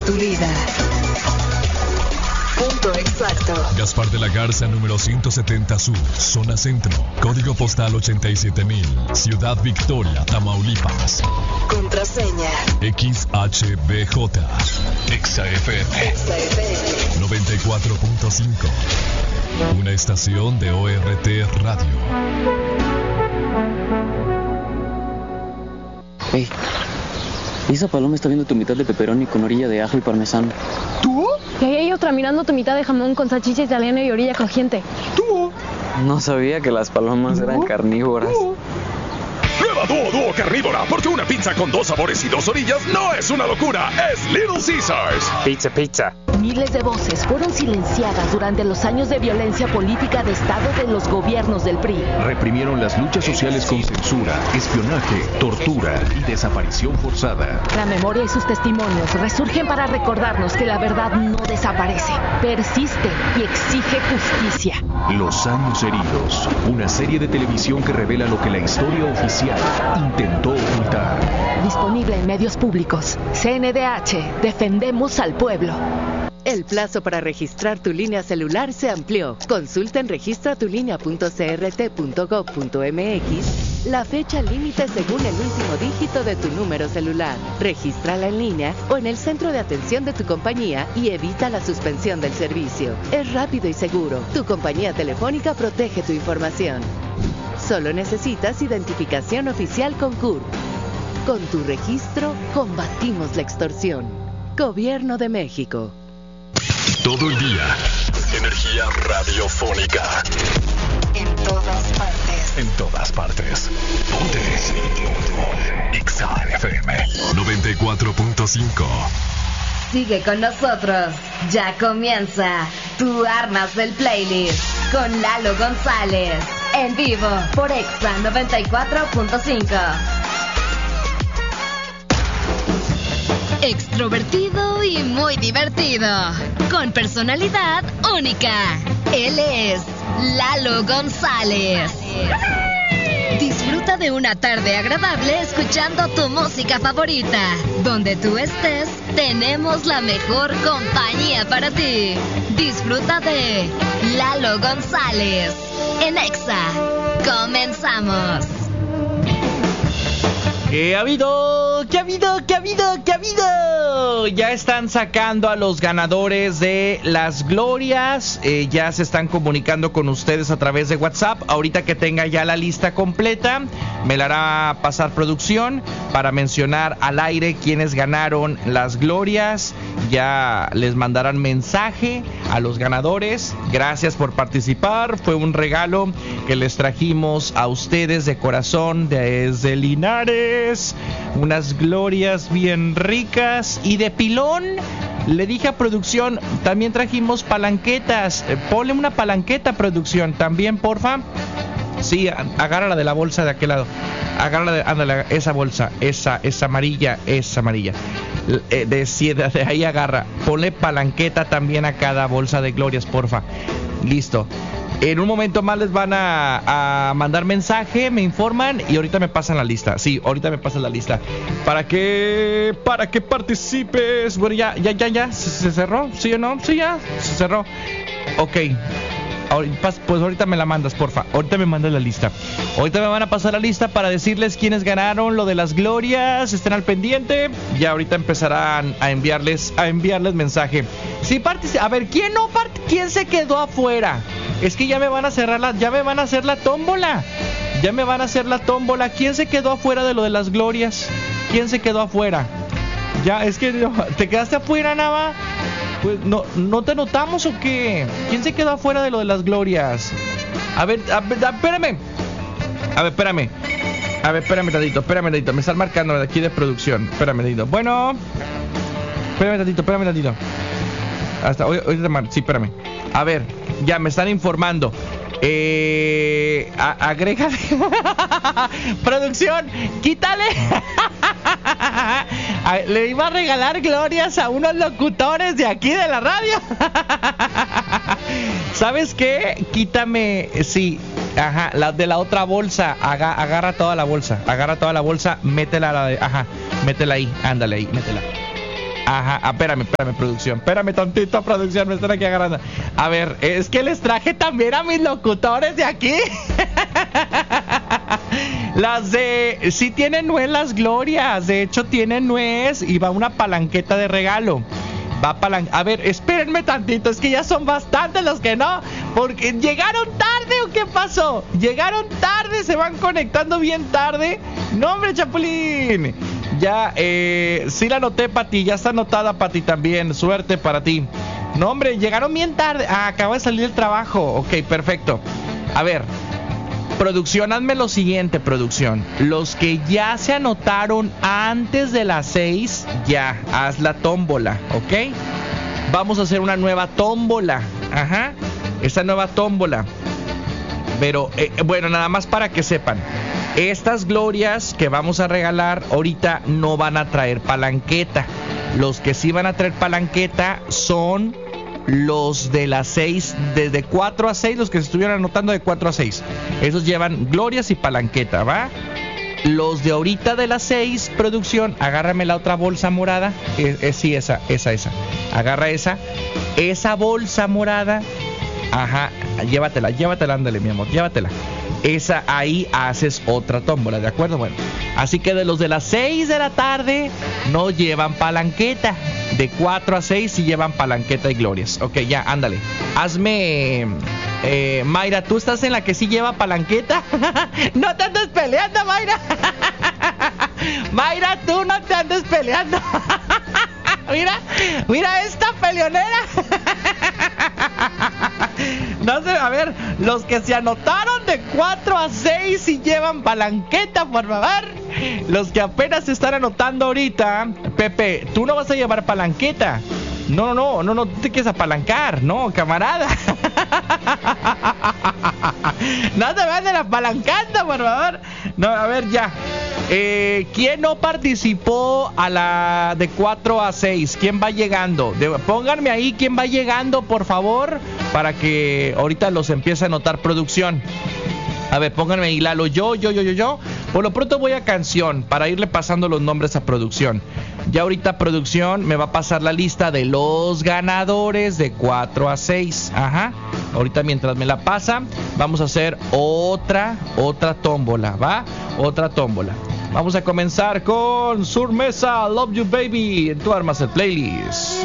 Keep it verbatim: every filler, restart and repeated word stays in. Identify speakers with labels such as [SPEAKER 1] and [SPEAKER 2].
[SPEAKER 1] tu vida. Punto exacto.
[SPEAKER 2] Gaspar de la Garza, número ciento setenta Sur, zona centro. Código postal ochenta y siete mil. Ciudad Victoria, Tamaulipas.
[SPEAKER 1] Contraseña.
[SPEAKER 2] X H B J. Exa F M.
[SPEAKER 1] Exa F M.
[SPEAKER 2] noventa y cuatro punto cinco. Una estación de O R T Radio.
[SPEAKER 3] Hey, esa paloma está viendo tu mitad de pepperoni con orilla de ajo y parmesano.
[SPEAKER 4] ¿Tú?
[SPEAKER 5] Y ahí hay otra mirando tu mitad de jamón con salchicha italiana y orilla crujiente.
[SPEAKER 4] ¿Tú?
[SPEAKER 3] No sabía que las palomas eran carnívoras.
[SPEAKER 4] ¿Tú?
[SPEAKER 6] Prueba Dúo Dúo Carnívora, porque una pizza con dos sabores y dos orillas no es una locura, es Little Caesars.
[SPEAKER 7] Pizza, pizza.
[SPEAKER 8] Miles de voces fueron silenciadas durante los años de violencia política de Estado de los gobiernos del P R I.
[SPEAKER 9] Reprimieron las luchas sociales con censura, espionaje, tortura y desaparición forzada.
[SPEAKER 8] La memoria y sus testimonios resurgen para recordarnos que la verdad no desaparece, persiste y exige justicia.
[SPEAKER 9] Los años heridos, una serie de televisión que revela lo que la historia oficial intentó ocultar.
[SPEAKER 8] Disponible en medios públicos. C N D H, defendemos al pueblo.
[SPEAKER 10] El plazo para registrar tu línea celular se amplió. Consulta en registra tu línea punto c r t punto gov punto m x la fecha límite según el último dígito de tu número celular. Regístrala en línea o en el centro de atención de tu compañía y evita la suspensión del servicio. Es rápido y seguro. Tu compañía telefónica protege tu información. Solo necesitas identificación oficial con C U R P. Con tu registro, combatimos la extorsión. Gobierno de México.
[SPEAKER 2] Todo el día. Energía radiofónica.
[SPEAKER 1] En todas partes.
[SPEAKER 2] En todas partes. Ponte. Exa F M noventa y cuatro punto cinco.
[SPEAKER 11] Sigue con nosotros. Ya comienza. Tú armas el playlist con Lalo González. En vivo por Exa noventa y cuatro punto cinco.
[SPEAKER 12] Extrovertido y muy divertido, con personalidad única. Él es Lalo González. Disfruta de una tarde agradable escuchando tu música favorita. Donde tú estés, tenemos la mejor compañía para ti. Disfruta de Lalo González en Exa. Comenzamos.
[SPEAKER 13] ¿Qué ha habido? ¿Qué ha habido? ¿Qué ha habido? ¿Qué ha habido? Ya están sacando a los ganadores de las glorias. Eh, ya se están comunicando con ustedes a través de WhatsApp. Ahorita que tenga ya la lista completa, me la hará pasar producción para mencionar al aire quienes ganaron las glorias. Ya les mandarán mensaje a los ganadores. Gracias por participar. Fue un regalo que les trajimos a ustedes de corazón desde Linares. Unas glorias bien ricas. Y de pilón le dije a producción, también trajimos palanquetas. eh, Ponle una palanqueta, producción, también, porfa. Sí, agárrala de la bolsa de aquel lado. Agárrala de, ándale, esa bolsa. Esa, esa amarilla, esa amarilla. Eh, de, de, de ahí agarra. Ponle palanqueta también a cada bolsa de glorias, porfa. Listo. En un momento más les van a, a mandar mensaje, me informan y ahorita me pasan la lista. Sí, ahorita me pasan la lista. Para que para que participes. Bueno, ya, ya, ya, ya. ¿Se, se cerró? ¿Sí o no? Sí, ya. Se cerró. Ok. Pues ahorita me la mandas, porfa. Ahorita me mandas la lista. Ahorita me van a pasar la lista para decirles quiénes ganaron lo de las glorias. Estén al pendiente. Ya ahorita empezarán a enviarles a enviarles mensaje. Sí, partic- a ver, ¿quién no part- ¿quién se quedó afuera? Es que ya me van a cerrar la, ya me van a hacer la tómbola. Ya me van a hacer la tómbola. ¿Quién se quedó afuera de lo de las glorias? ¿Quién se quedó afuera? Ya, es que te quedaste afuera, Nava. Pues no, ¿no te notamos o qué? ¿Quién se quedó afuera de lo de las glorias? A ver, a ver, a, espérame. A ver, espérame. A ver, espérame tantito, espérame tantito. Me están marcando de aquí de producción. Espérame tantito. Bueno. Espérame tantito, espérame tantito. Hasta hoy, hoy te mar- sí, espérame. A ver, ya me están informando. Eh, a, agrégale. Producción, quítale. Le iba a regalar glorias a unos locutores de aquí de la radio. ¿Sabes qué? Quítame, sí, ajá, la de la otra bolsa. Aga, agarra toda la bolsa, agarra toda la bolsa, métela a la de, ajá, métela ahí, ándale ahí, métela. Ajá, ah, espérame, espérame, producción. Espérame tantito, producción, me están aquí agarrando. A ver, es que les traje también a mis locutores de aquí. Las de... Sí tienen nuez las glorias. De hecho, tienen nuez y va una palanqueta de regalo. Va palan... A ver, espérenme tantito. Es que ya son bastantes los que no. Porque llegaron tarde o qué pasó. Llegaron tarde, se van conectando bien tarde. No, hombre, Chapulín. Ya, eh... sí la anoté, Pati. Ya está anotada, Pati, también. Suerte para ti. No, hombre, llegaron bien tarde. Ah, acabo de salir del trabajo. Ok, perfecto. A ver, producción, hazme lo siguiente, producción. Los que ya se anotaron antes de las seis, ya, haz la tómbola, ¿ok? Vamos a hacer una nueva tómbola. Ajá, esta nueva tómbola. Pero, eh, bueno, nada más para que sepan. Estas glorias que vamos a regalar ahorita no van a traer palanqueta. Los que sí van a traer palanqueta son los de las seis, desde cuatro a seis, los que se estuvieron anotando de cuatro a seis. Esos llevan glorias y palanqueta, ¿va? Los de ahorita de las seis, producción, agárrame la otra bolsa morada. Eh, eh, sí, esa, esa, esa. Agarra esa. Esa bolsa morada. Ajá, llévatela, llévatela, ándale, mi amor, llévatela. Esa, ahí haces otra tómbola, ¿de acuerdo? Bueno, así que de los de las seis de la tarde no llevan palanqueta. De cuatro a seis sí llevan palanqueta y glorias. Ok, ya, ándale. Hazme... Eh, Mayra, ¿tú estás en la que sí lleva palanqueta? No te andes peleando, Mayra. Mayra, tú no te andes peleando. Mira, mira esta peleonera. No sé, a ver, los que se anotaron de cuatro a seis y llevan palanqueta, por favor. Los que apenas se están anotando ahorita, Pepe, tú no vas a llevar palanqueta. No, no, no, no te quieres apalancar, no, camarada. No te van a apalancando, por favor. No, a ver, ya. Eh, ¿Quién no participó a la de cuatro a seis? ¿Quién va llegando? De, pónganme ahí quién va llegando, por favor, para que ahorita los empiece a anotar producción. A ver, pónganme ahí, Lalo, yo, yo, yo, yo, yo. Por lo pronto voy a canción para irle pasando los nombres a producción. Ya ahorita producción me va a pasar la lista de los ganadores de cuatro a seis. Ajá. Ahorita mientras me la pasa, vamos a hacer otra, otra tómbola, ¿va? Otra tómbola. Vamos a comenzar con Surmesa, Love You Baby. En tu armas el playlist.